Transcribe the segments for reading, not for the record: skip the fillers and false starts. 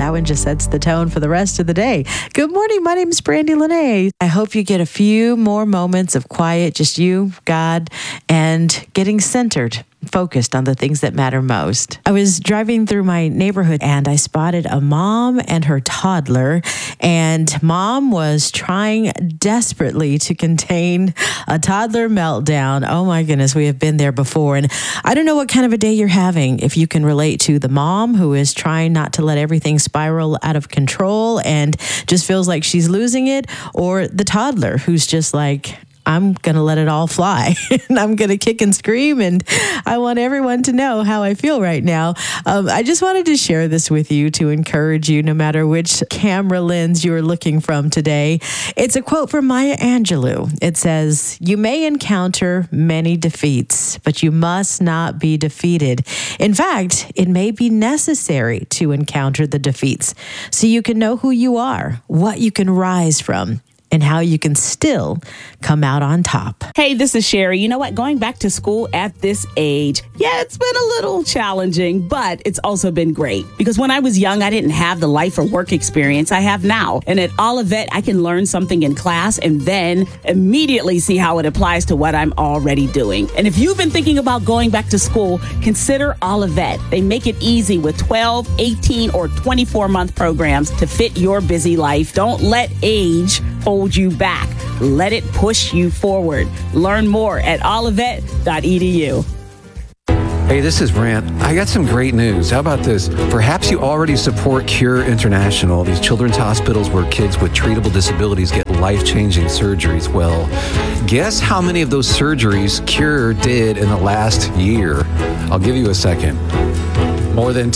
that one just sets the tone for the rest of the day. Good morning. My name is Brandy Lene. I hope you get a few more moments of quiet, just you, God, and getting centered, focused on the things that matter most. I was driving through my neighborhood and I spotted a mom and her toddler, and mom was trying desperately to contain a toddler meltdown. Oh my goodness, we have been there before. And I don't know what kind of a day you're having, if you can relate to the mom who is trying not to let everything spiral out of control and just feels like she's losing it, or the toddler who's just like, I'm going to let it all fly and I'm going to kick and scream, and I want everyone to know how I feel right now. I just wanted to share this with you to encourage you, no matter which camera lens you're looking from today. It's a quote from Maya Angelou. It says, "You may encounter many defeats, but you must not be defeated. In fact, it may be necessary to encounter the defeats so you can know who you are, what you can rise from, and how you can still come out on top." Hey, this is Sherry. You know what? Going back to school at this age, yeah, it's been a little challenging, but it's also been great. Because when I was young, I didn't have the life or work experience I have now. And at Olivet, I can learn something in class and then immediately see how it applies to what I'm already doing. And if you've been thinking about going back to school, consider Olivet. They make it easy with 12, 18, or 24-month programs to fit your busy life. Don't let age hold you back. Let it push you forward. Learn more at olivet.edu. Hey, this is Brant. I got some great news. How about this? Perhaps you already support Cure International, these children's hospitals where kids with treatable disabilities get life-changing surgeries. Well, guess how many of those surgeries Cure did in the last year? I'll give you a second. More than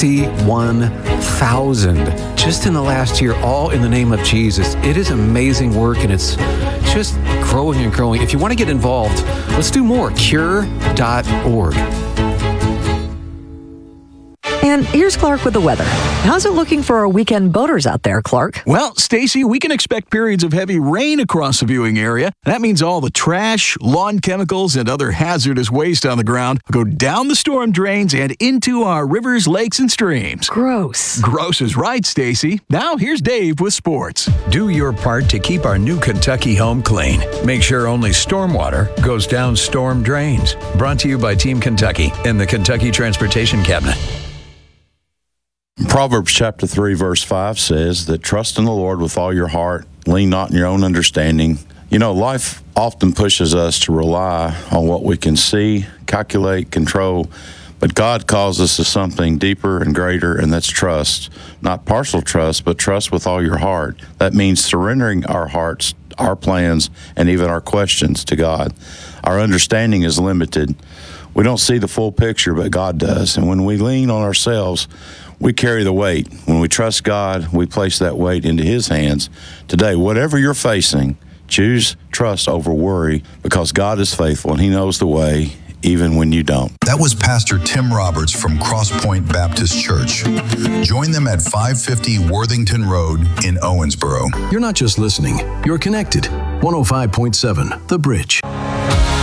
21,000 just in the last year, all in the name of Jesus. It is amazing work, and it's just growing and growing. If you want to get involved, let's do more. Cure.org. And here's Clark with the weather. How's it looking for our weekend boaters out there, Clark? Well, Stacy, we can expect periods of heavy rain across the viewing area. That means all the trash, lawn chemicals, and other hazardous waste on the ground go down the storm drains and into our rivers, lakes, and streams. Gross. Gross is right, Stacy. Now here's Dave with sports. Do your part to keep our new Kentucky home clean. Make sure only stormwater goes down storm drains. Brought to you by Team Kentucky and the Kentucky Transportation Cabinet. Proverbs chapter 3, verse 5 says that trust in the Lord with all your heart, lean not on your own understanding. You know, life often pushes us to rely on what we can see, calculate, control, but God calls us to something deeper and greater, and that's trust. Not partial trust, but trust with all your heart. That means surrendering our hearts, our plans, and even our questions to God. Our understanding is limited. We don't see the full picture, but God does. And when we lean on ourselves, we carry the weight. When we trust God, we place that weight into His hands. Today, whatever you're facing, choose trust over worry, because God is faithful and He knows the way, even when you don't. That was Pastor Tim Roberts from Crosspoint Baptist Church. Join them at 550 Worthington Road in Owensboro. You're not just listening, you're connected. 105.7 The Bridge.